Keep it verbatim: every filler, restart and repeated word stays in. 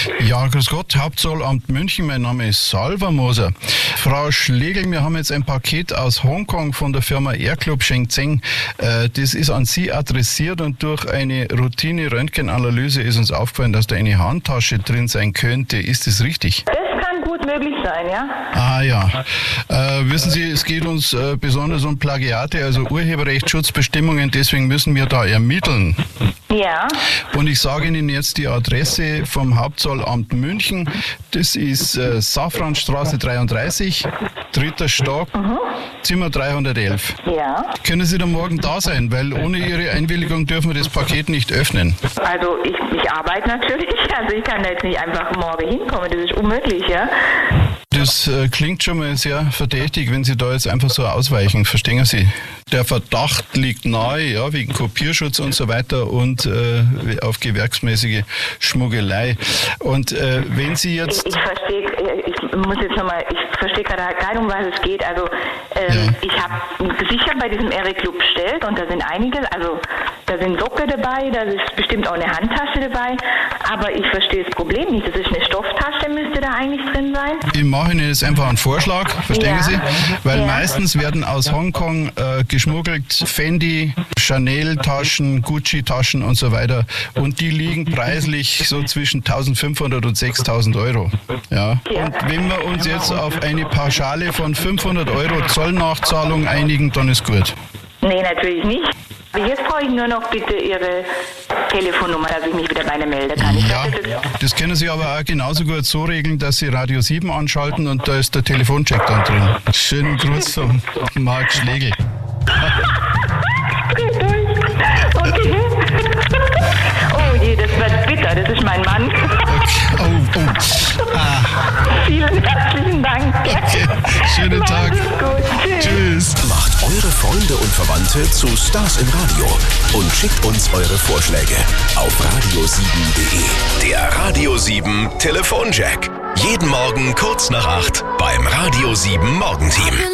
Ja, grüß Gott, Hauptzollamt München, mein Name ist Salva Moser. Frau Schlegel, wir haben jetzt ein Paket aus Hongkong von der Firma Airclub Shenzhen. Äh, das ist an Sie adressiert und durch eine Routine-Röntgenanalyse ist uns aufgefallen, dass da eine Handtasche drin sein könnte. Ist das richtig? Das kann gut möglich sein, ja. Ah ja. Äh, wissen Sie, es geht uns äh, besonders um Plagiate, also Urheberrechtsschutzbestimmungen, deswegen müssen wir da ermitteln. Ja. Und ich sage Ihnen jetzt die Adresse vom Hauptzollamt München. Das ist äh, Safranstraße dreiunddreißig, dritter Stock, mhm. Zimmer dreihundertelf. Ja. Können Sie da morgen da sein? Weil ohne Ihre Einwilligung dürfen wir das Paket nicht öffnen. Also ich, ich arbeite natürlich, also ich kann da jetzt nicht einfach morgen hinkommen, das ist unmöglich, ja. Das äh, klingt schon mal sehr verdächtig, wenn Sie da jetzt einfach so ausweichen, verstehen Sie? Der Verdacht liegt nahe, ja, wegen Kopierschutz und so weiter und äh, auf gewerksmäßige Schmuggelei. Und äh, wenn Sie jetzt... Ich, ich verstehe, ich muss jetzt nochmal, ich verstehe gerade gar nicht, um was es geht. Also ähm, ja. Ich habe sicher bei diesem Airclub bestellt und da sind einige, also da sind Socken dabei, da ist bestimmt auch eine Handtasche dabei, aber ich verstehe das Problem nicht. Das ist eine Stofftasche, müsste da eigentlich drin sein. Ich mache Ihnen jetzt einfach einen Vorschlag, verstehen ja. Sie? Weil ja. meistens werden aus Hongkong äh, geschmuggelt Fendi, Chanel-Taschen, Gucci-Taschen und so weiter und die liegen preislich so zwischen eintausendfünfhundert und sechstausend Euro. Ja. ja. Und wenn wir uns jetzt auf eine Pauschale von fünfhundert Euro Zollnachzahlung einigen, dann ist gut. Nee, natürlich nicht. Jetzt brauche ich nur noch bitte Ihre Telefonnummer, dass ich mich wieder bei Ihnen melden kann. Ich ja, das können Sie aber auch genauso gut so regeln, dass Sie Radio sieben anschalten und da ist der Telefoncheck dann drin. Schönen Gruß von Marc Schlegel. Okay. Oh je, das wird bitter, das ist mein Mann. Okay. Oh, oh. Ah. Vielen herzlichen Dank. Okay. Schönen Tag. Gut. Tschüss. Tschüss. Macht eure Freunde und Verwandte zu Stars im Radio und schickt uns eure Vorschläge auf radio sieben punkt de. Der Radio sieben Telefonjack. Jeden Morgen kurz nach acht beim Radio sieben Morgenteam.